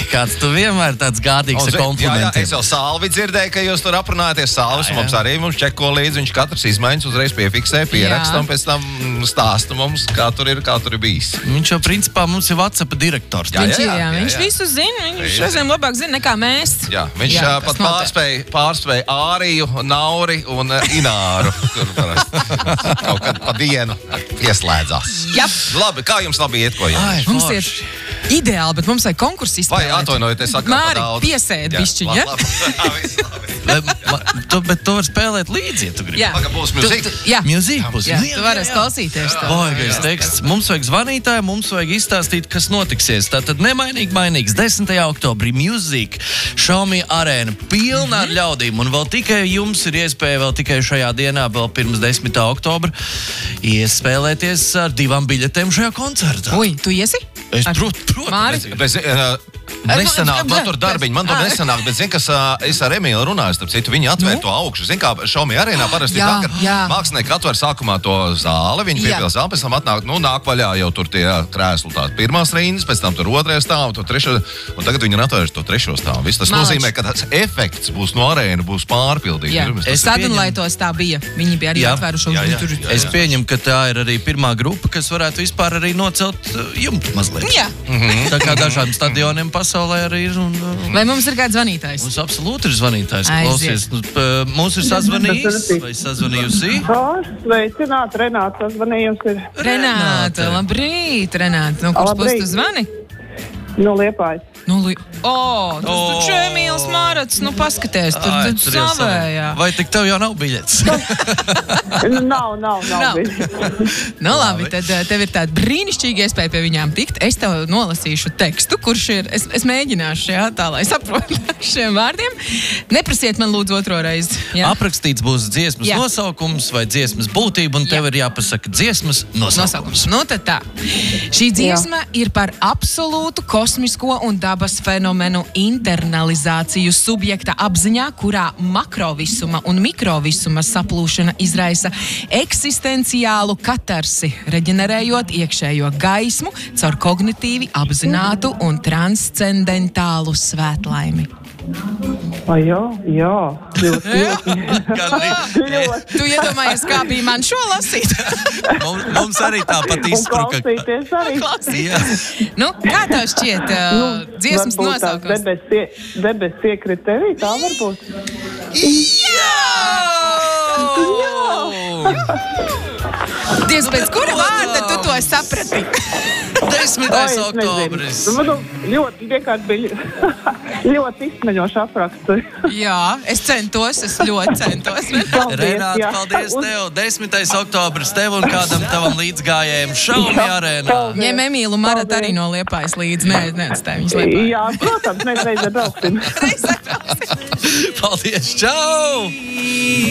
kāds tu vienmēr tāds gādīgs ar komplimentiem. Jā, es jau Salvi dzirdēju, ka jūs tur aprunājaties. Salvis mums čeko līdzi, viņš katrs izmaiņas uzreiz piefiksē, pieraksta un pēc tam stāsta mums, kā tur ir bijis. Viņš jau principā mums ir WhatsApp direktors. Viņš visu zina, viņš reizēm labāk zina nekā mēs. Jā, viņš pat pārspēja Āriju, Nauri un Ināru, kur kaut kad pa dienu pieslēdzās. Labi, kā jums labi iet, ko jums? Mums ir ideāli, bet mums vajag konkursu izspēlēt. Vai atvainojiet, es atkal Māri, piesēd bišķiņ, ja? Bet tu vari spēlēt līdzi, ja tu gribi. Pagad būs mūzika. Mūzika būs. Tu varēs klausīties. Baigais teksts. Mums vajag zvanītāju, mums vajag izstāstīt, kas notiksies. Tātad mainīgs 10. oktobrī mūzika, Xiaomi arēna, pilna ar ļaudīm. Un vēl tikai jums ir iespēja vēl tikai šajā dienā, vēl pirms 10. oktobra, iespēlēties ar 2 biļetēm šajā koncertā. Ui, tu iesi? Es, protams. Nesanāk, man tur darbiņi, man tur nesanāk, bet zin, kas es ar Emīlu runāju, starp citu, viņi atvēr to augšu. Zin, kā Xiaomi arēnā parasti tā, ka mākslinieki atver sākumā to zāli, viņi piepilda zāli, pēc tam nāk vaļā jau tur tie krēslu tādi pirmās rindas, pēc tam tur otrajā stāvu, tur trešo, un tagad viņi atvēr to trešo stāvu. Viss tas nozīmē, ka tas efekts būs no arēna, būs pārpildīgs. Sadunlaitos tā bija, viņi bija arī atvēruši. Es pieņemu, ka tā ir arī pirmā grupa, kas varētu vispār arī nocelt jumtu mazliet. Tā kā dažādiem stadioniem pasaulē arī ir. Vai mums ir kāds zvanītājs? Mums absolūti ir zvanītājs. Klausies, mums ir sazvanījis vai sazvanījusi? Sveicināt, Renāta sazvanījusi. Renāta, labrīt, Renāta. Kurš pusi tu zvani? No Liepājas. Tas taču Emīls Mārats, paskaties, tur savējā. Vai tik tev jau nav biļets? Nav biļets. Labi, tad tev ir tāda brīnišķīga iespēja pie viņām tikt. Es tev nolasīšu tekstu, kurš ir, es mēģināšu, tā, lai saprotu šiem vārdiem. Neprasiet man lūdzu otro reizi. Aprakstīts būs dziesmas nosaukums vai dziesmas būtība, un tev ir jāpasaka dziesmas nosaukums. Tad tā. Šī dziesma ir par absolūtu kosmisko un dabas fenomenu internalizāciju subjekta apziņā, kurā makrovisuma un mikrovisuma saplūšana izraisa eksistenciālu katarsi, reģenerējot iekšējo gaismu caur kognitīvi apzinātu un transcendentālu svētlaimi. Jā. Tu iedomājies, kā bija man šo lasīt? Mums arī tāpat izspruka. Klausīties arī. Kā tev šķiet dziesmas nosaukums? Debes iekrit tevī, tā varbūt? Dievs, pēc kura vārda tu to saprati? 10. oktobris. Ļoti vienkārši bija ļoti izsmeļoši aprakstu. Jā, es ļoti centos. Renāta, paldies tev. 10. oktobris tev un kādam tavam līdzgājējiem Xiaomi arēnā. Ņem Emīlu Maratu arī no Liepājas līdzi. Neatstāj viņas Liepājā. Jā, protams, mēs reizē brauksim. Paldies, čau!